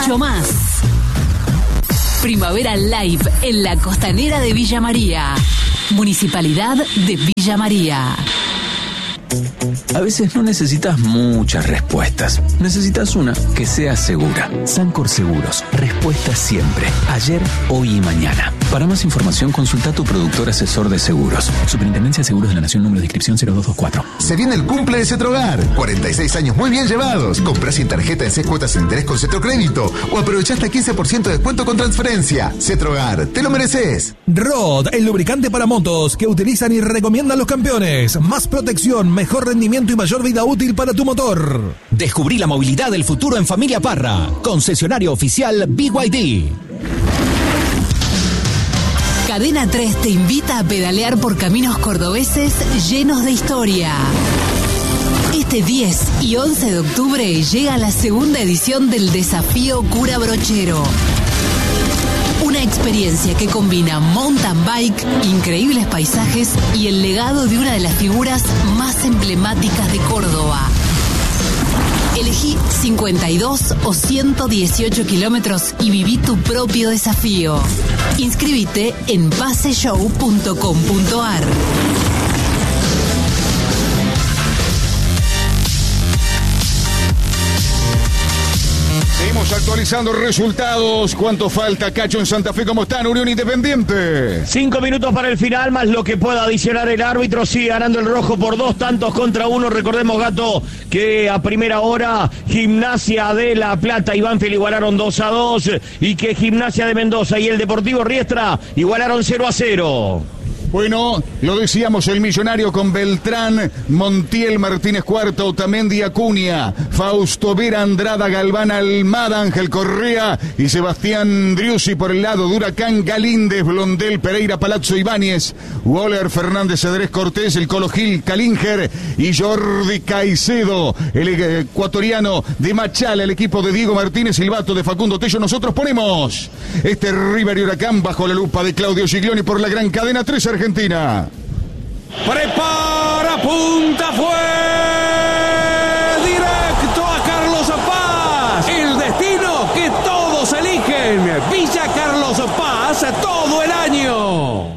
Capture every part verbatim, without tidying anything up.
mucho más. Primavera Live en la costanera de Villa María. Municipalidad de Villa María. A veces no necesitas muchas respuestas. Necesitas una que sea segura. Sancor Seguros. Respuesta siempre. Ayer, hoy y mañana. Para más información, consulta a tu productor asesor de seguros. Superintendencia de Seguros de la Nación, número de inscripción cero dos dos cuatro. Se viene el cumple de Cetrogar. cuarenta y seis años muy bien llevados. Comprá sin tarjeta en seis cuotas sin interés con Cetrocrédito. O aprovechá hasta quince por ciento de descuento con transferencia. Cetrogar, te lo mereces. Rod, el lubricante para motos que utilizan y recomiendan los campeones. Más protección, mejor rendimiento y mayor vida útil para tu motor. Descubrí la movilidad del futuro en Familia Parra. Concesionario oficial B Y D. Cadena tres te invita a pedalear por caminos cordobeses llenos de historia. Este diez y once de octubre llega la segunda edición del Desafío Cura Brochero. Una experiencia que combina mountain bike, increíbles paisajes y el legado de una de las figuras más emblemáticas de Córdoba. Elegí cincuenta y dos o ciento dieciocho kilómetros y viví tu propio desafío. Inscríbete en paseshow punto com punto ar. Seguimos actualizando resultados. ¿Cuánto falta, Cacho, en Santa Fe? ¿Cómo están, Unión Independiente? Cinco minutos para el final, más lo que pueda adicionar el árbitro. Sigue ganando el rojo por dos tantos contra uno. Recordemos, Gato, que a primera hora Gimnasia de La Plata y Banfield igualaron dos a dos y que Gimnasia de Mendoza y el Deportivo Riestra igualaron cero a cero. Bueno, lo decíamos, el Millonario con Beltrán, Montiel, Martínez Cuarta, Otamendi, Acuña, Fausto Vera, Andrada, Galván, Almada, Ángel Correa y Sebastián Driussi por el lado de Huracán, Galíndez, Blondel, Pereira, Palazzo, Ibáñez, Waller, Fernández, Cedrés, Cortés, el Colo Gil, Calinger y Jordi Caicedo, el ecuatoriano de Machala, el equipo de Diego Martínez, Silvato de Facundo Tello. Nosotros ponemos este River y Huracán bajo la lupa de Claudio Giglioni por la gran cadena tres Argentina. Prepara, punta, fue directo a Carlos Paz. El destino que todos eligen. Villa Carlos Paz todo el año.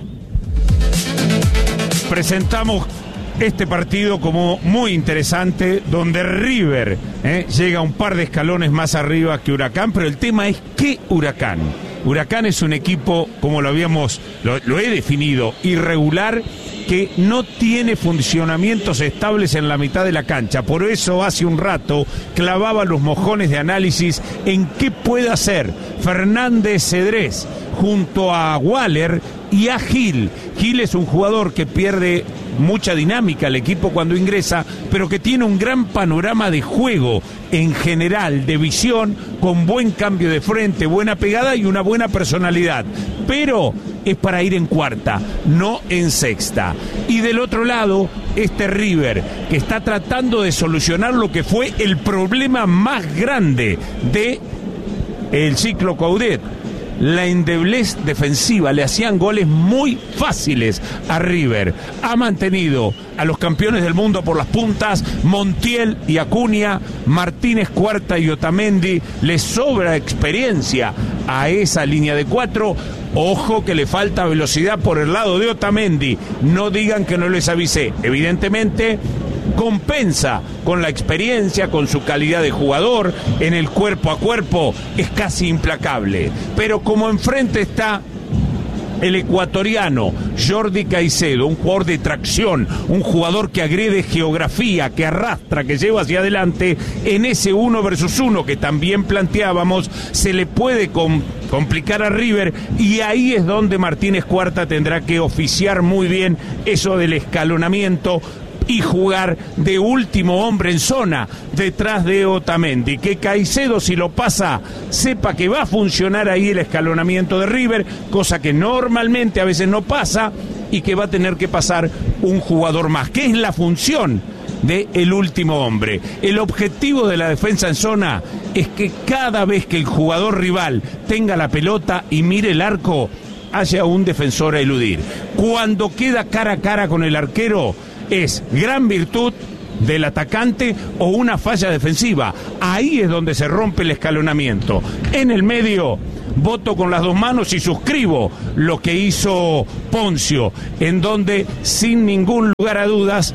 Presentamos este partido como muy interesante, donde River eh, llega un par de escalones más arriba que Huracán, pero el tema es ¿qué Huracán? Huracán es un equipo, como lo habíamos, lo, lo he definido, irregular, que no tiene funcionamientos estables en la mitad de la cancha. Por eso hace un rato clavaba los mojones de análisis en qué puede hacer Fernández Cedrés junto a Waller y a Gil. Gil es un jugador que pierde mucha dinámica al equipo cuando ingresa, pero que tiene un gran panorama de juego en general, de visión, con buen cambio de frente, buena pegada y una buena personalidad. Pero es para ir en cuarta, no en sexta. Y del otro lado, este River, que está tratando de solucionar lo que fue el problema más grande de el ciclo Coudet, la endeblez defensiva. Le hacían goles muy fáciles a River. Ha mantenido a los campeones del mundo por las puntas, Montiel y Acuña, Martínez Cuarta y Otamendi. Le sobra experiencia a esa línea de cuatro. Ojo que le falta velocidad por el lado de Otamendi. No digan que no les avisé. Evidentemente compensa con la experiencia, con su calidad de jugador, en el cuerpo a cuerpo es casi implacable. Pero como enfrente está el ecuatoriano Jordi Caicedo, un jugador de tracción, un jugador que agrede geografía, que arrastra, que lleva hacia adelante, en ese uno versus uno que también planteábamos, se le puede com- complicar a River, y ahí es donde Martínez Cuarta tendrá que oficiar muy bien eso del escalonamiento y jugar de último hombre en zona detrás de Otamendi. Que Caicedo, si lo pasa, sepa que va a funcionar ahí el escalonamiento de River, cosa que normalmente a veces no pasa, y que va a tener que pasar un jugador más, que es la función de el último hombre. El objetivo de la defensa en zona es que cada vez que el jugador rival tenga la pelota y mire el arco, haya un defensor a eludir. Cuando queda cara a cara con el arquero, es gran virtud del atacante o una falla defensiva. Ahí es donde se rompe el escalonamiento. En el medio, voto con las dos manos y suscribo lo que hizo Poncio, en donde sin ningún lugar a dudas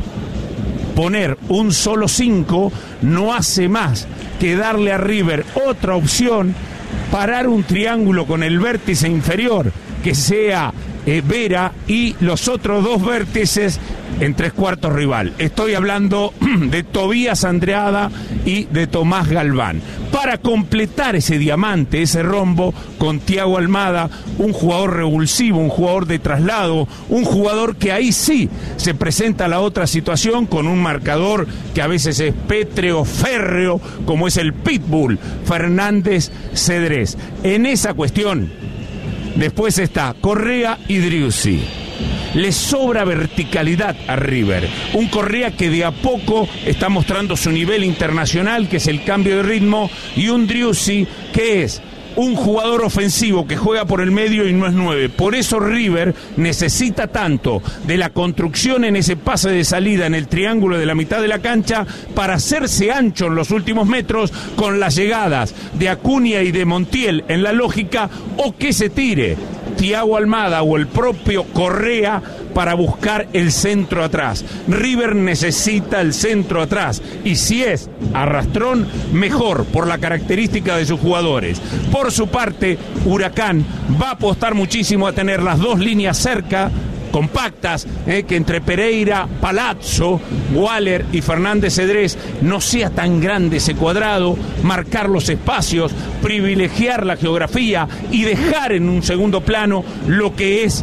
poner un solo cinco no hace más que darle a River otra opción, parar un triángulo con el vértice inferior que sea eh, Vera y los otros dos vértices en tres cuartos rival. Estoy hablando de Tobías Andrada y de Tomás Galván. Para completar ese diamante, ese rombo, con Thiago Almada, un jugador revulsivo, un jugador de traslado, un jugador que ahí sí se presenta la otra situación con un marcador que a veces es pétreo, férreo, como es el Pitbull, Fernández Cedrés. En esa cuestión, después está Correa y Driussi. Le sobra verticalidad a River. Un Correa que de a poco está mostrando su nivel internacional, que es el cambio de ritmo, y un Driussi que es un jugador ofensivo que juega por el medio y no es nueve. Por eso River necesita tanto de la construcción en ese pase de salida en el triángulo de la mitad de la cancha para hacerse ancho en los últimos metros con las llegadas de Acuña y de Montiel en la lógica, o que se tire Thiago Almada o el propio Correa para buscar el centro atrás. River necesita el centro atrás, y si es arrastrón, mejor, por la característica de sus jugadores. Por su parte, Huracán va a apostar muchísimo a tener las dos líneas cerca, compactas, eh, que entre Pereira, Palazzo, Waller y Fernández Cedrés no sea tan grande ese cuadrado, marcar los espacios, privilegiar la geografía y dejar en un segundo plano lo que es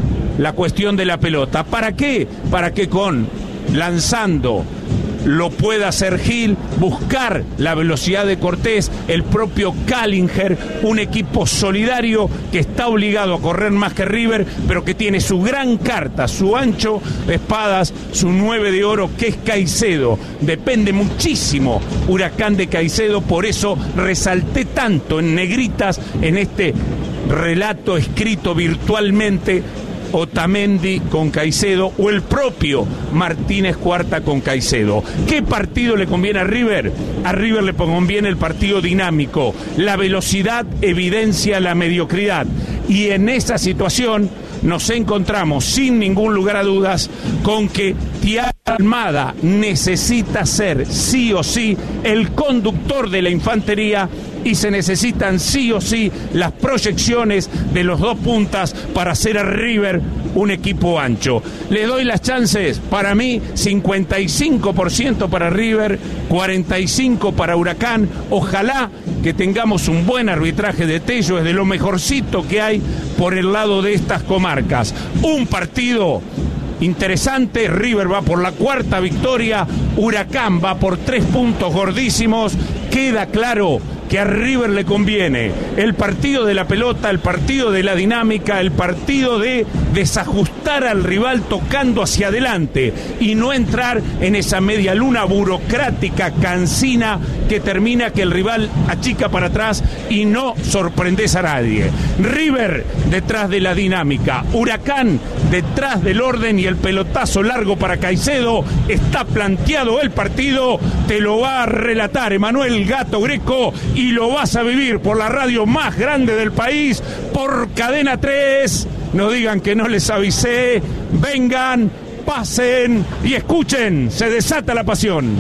la cuestión de la pelota. ¿Para qué? Para que con lanzando lo pueda hacer Gil, buscar la velocidad de Cortés, el propio Callinger, un equipo solidario que está obligado a correr más que River, pero que tiene su gran carta, su ancho de espadas, su nueve de oro, que es Caicedo. Depende muchísimo Huracán de Caicedo, por eso resalté tanto en negritas en este relato escrito virtualmente Otamendi con Caicedo o el propio Martínez Cuarta con Caicedo. ¿Qué partido le conviene a River? A River le conviene el partido dinámico. La velocidad evidencia la mediocridad, y en esa situación nos encontramos sin ningún lugar a dudas con que Thiago Almada necesita ser sí o sí el conductor de la infantería, y se necesitan sí o sí las proyecciones de los dos puntas para hacer a River un equipo ancho. Le doy las chances, para mí cincuenta y cinco por ciento para River, cuarenta y cinco por ciento para Huracán. Ojalá que tengamos un buen arbitraje de Tello, es de lo mejorcito que hay por el lado de estas comarcas. Un partido interesante. River va por la cuarta victoria, Huracán va por tres puntos gordísimos. Queda claro que a River le conviene el partido de la pelota, el partido de la dinámica, el partido de desajustar al rival tocando hacia adelante y no entrar en esa media luna burocrática, cansina, que termina que el rival achica para atrás y no sorprendes a nadie. River detrás de la dinámica, Huracán detrás del orden y el pelotazo largo para Caicedo. Está planteado el partido, te lo va a relatar Emanuel Gato Greco y lo vas a vivir por la radio más grande del país, por Cadena tres. No digan que no les avisé. Vengan, pasen y escuchen. Se desata la pasión.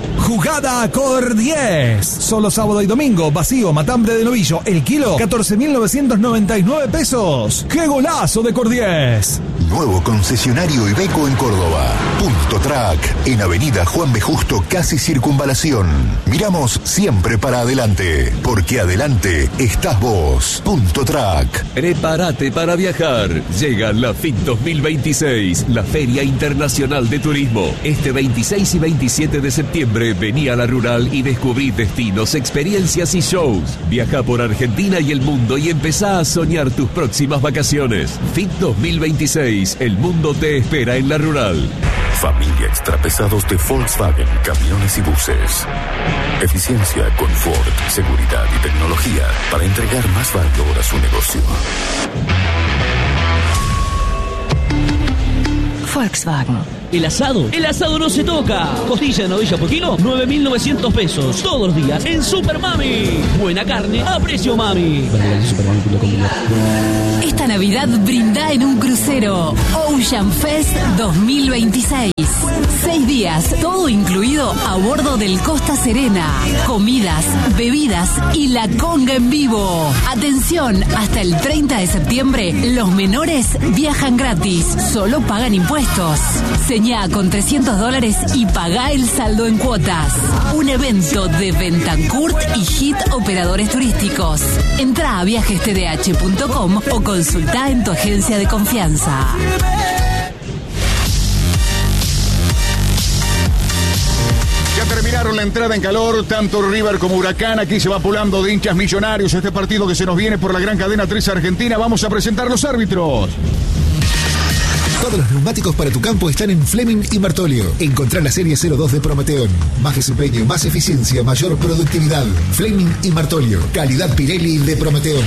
Jugada Cor diez. Solo sábado y domingo, vacío, matambre de novillo, el kilo, catorce mil novecientos noventa y nueve pesos. ¡Qué golazo de Cor diez! Nuevo concesionario Iveco en Córdoba. Punto Track, en Avenida Juan B. Justo, casi Circunvalación. Miramos siempre para adelante, porque adelante estás vos. Punto Track. Prepárate para viajar. Llega la F I T dos mil veintiséis, la Feria Internacional de Turismo. Este veintiséis y veintisiete de septiembre, vení a la Rural y descubrí destinos, experiencias y shows. Viaja por Argentina y el mundo y empezá a soñar tus próximas vacaciones. F I T dos mil veintiséis, el mundo te espera en la Rural. Familia Extrapesados de Volkswagen, camiones y buses. Eficiencia, confort, seguridad y tecnología para entregar más valor a su negocio. Volkswagen. El asado, el asado no se toca. Costilla de novilla por kilo, nueve mil novecientos pesos. Todos los días en Super Mami. Buena carne a precio mami. Esta Navidad brinda en un crucero. Ocean Fest dos mil veintiséis. Seis días, todo incluido a bordo del Costa Serena. Comidas, bebidas y la conga en vivo. Atención, hasta el treinta de septiembre, los menores viajan gratis. Solo pagan impuestos. Señá con trescientos dólares y pagá el saldo en cuotas. Un evento de Bentancourt y Hit Operadores Turísticos. Entrá a viajes t d h punto com o consultá en tu agencia de confianza. Ya terminaron la entrada en calor, tanto River como Huracán. Aquí se va pulando de hinchas Millonarios este partido que se nos viene por la gran cadena tres Argentina. Vamos a presentar los árbitros. Todos los neumáticos para tu campo están en Fleming y Martolio. Encontrá la serie cero dos de Prometeón. Más desempeño, más eficiencia, mayor productividad. Fleming y Martolio. Calidad Pirelli de Prometeón.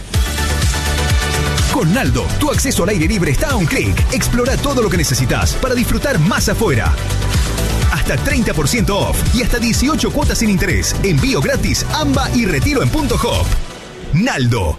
Con Naldo, tu acceso al aire libre está a un clic. Explora todo lo que necesitas para disfrutar más afuera. Hasta treinta por ciento off y hasta dieciocho cuotas sin interés. Envío gratis, AMBA y retiro en punto hop. Naldo.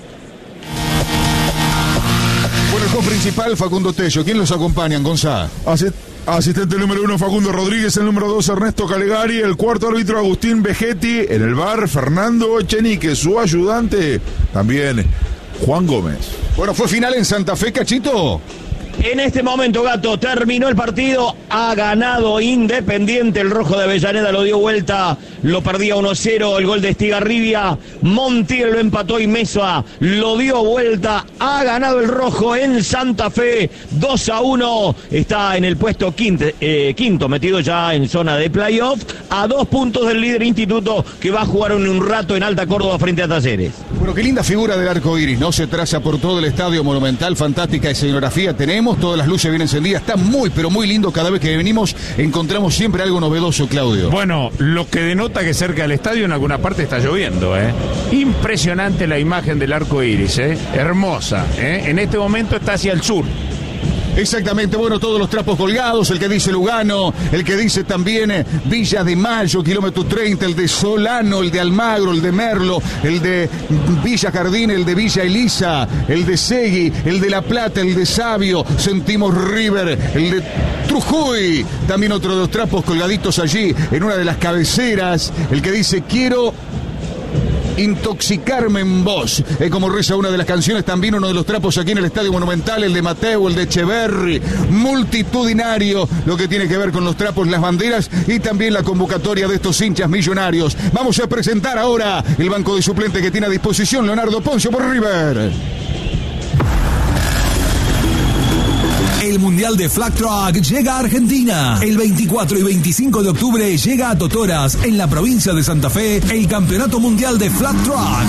Bueno, el juez principal, Facundo Tello. ¿Quién los acompañan, Gonzalo? Asist asistente número uno, Facundo Rodríguez. El número dos, Ernesto Calegari. El cuarto árbitro, Agustín Vegetti. En el bar, Fernando Echenique. Su ayudante, también Juan Gómez. Bueno, fue final en Santa Fe, Cachito. En este momento, Gato, terminó el partido, ha ganado Independiente, el rojo de Avellaneda lo dio vuelta, lo perdía uno cero, el gol de Estigarribia, Montiel lo empató y Mesa lo dio vuelta, ha ganado el rojo en Santa Fe, dos a uno, está en el puesto quinto, eh, quinto metido ya en zona de playoff, a dos puntos del líder Instituto que va a jugar en un rato en Alta Córdoba frente a Talleres. Bueno, qué linda figura del arco iris, ¿no? Se traza por todo el estadio monumental, fantástica escenografía tenemos, todas las luces bien encendidas, está muy, pero muy lindo. Cada vez que venimos encontramos siempre algo novedoso, Claudio. Bueno, lo que denota que cerca del estadio en alguna parte está lloviendo, ¿eh? Impresionante la imagen del arco iris, ¿eh? Hermosa, ¿eh? En este momento está hacia el sur. Exactamente, bueno, todos los trapos colgados, el que dice Lugano, el que dice también eh, Villa de Mayo, kilómetro treinta, el de Solano, el de Almagro, el de Merlo, el de Villa Jardín, el de Villa Elisa, el de Segui, el de La Plata, el de Sabio, sentimos River, el de Trujuy, también otro de los trapos colgaditos allí en una de las cabeceras, el que dice quiero intoxicarme en vos, eh, como reza una de las canciones, también uno de los trapos aquí en el Estadio Monumental, el de Mateo, el de Echeverri, multitudinario, lo que tiene que ver con los trapos, las banderas y también la convocatoria de estos hinchas Millonarios. Vamos a presentar ahora el banco de suplente que tiene a disposición Leonardo Poncio por River. El Mundial de Flag Track llega a Argentina. El veinticuatro y veinticinco de octubre llega a Totoras, en la provincia de Santa Fe, el Campeonato Mundial de Flag Track.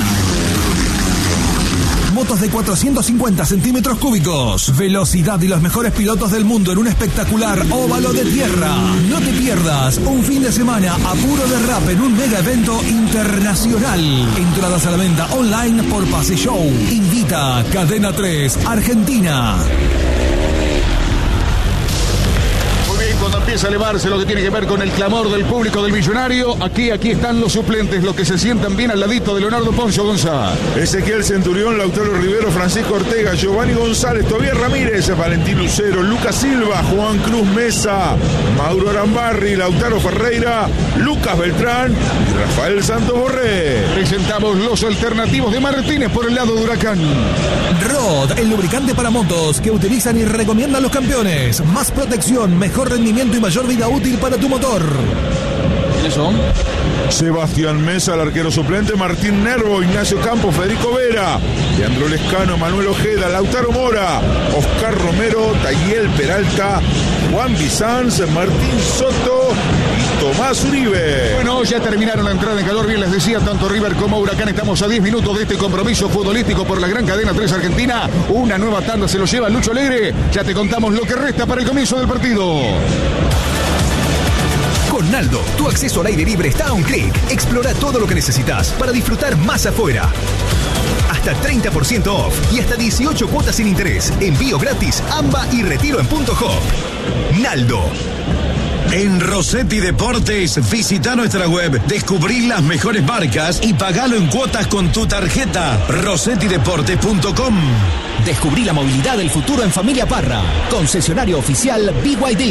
Motos de cuatrocientos cincuenta centímetros cúbicos, velocidad y los mejores pilotos del mundo en un espectacular óvalo de tierra. No te pierdas un fin de semana a puro derrap en un mega evento internacional. Entradas a la venta online por Pase Show. Invita Cadena tres Argentina. Cuando empieza a elevarse lo que tiene que ver con el clamor del público del Millonario, aquí, aquí están los suplentes, los que se sientan bien al ladito de Leonardo Poncio, González. Ezequiel Centurión, Lautaro Rivero, Francisco Ortega, Giovanni González, Tobias Ramírez, Valentín Lucero, Lucas Silva, Juan Cruz Mesa, Mauro Arambarri, Lautaro Ferreira, Lucas Beltrán y Rafael Santos Borré. Presentamos los alternativos de Martínez por el lado de Huracán. Rod, el lubricante para motos que utilizan y recomiendan los campeones. Más protección, mejor rendimiento y mayor vida útil para tu motor. ¿Quiénes son? Sebastián Mesa, el arquero suplente, Martín Nervo, Ignacio Campos, Federico Vera, Leandro Lescano, Manuel Ojeda, Lautaro Mora, Oscar Romero, Tayel Peralta, Juan Bizanz, Martín Soto y Tomás Uribe. Bueno, ya terminaron la entrada en calor, bien les decía, tanto River como Huracán. Estamos a diez minutos de este compromiso futbolístico por la gran cadena tres Argentina. Una nueva tanda se lo lleva Lucho Alegre. Ya te contamos lo que resta para el comienzo del partido. Con Naldo, tu acceso al aire libre está a un clic. Explora todo lo que necesitas para disfrutar más afuera. hasta treinta por ciento off y hasta dieciocho cuotas sin interés. Envío gratis, AMBA y retiro en punto hop. Naldo. En Rossetti Deportes, visita nuestra web, descubrí las mejores marcas y pagalo en cuotas con tu tarjeta. rossetti deportes punto com. Descubrí la movilidad del futuro en Familia Parra. Concesionario oficial B Y D.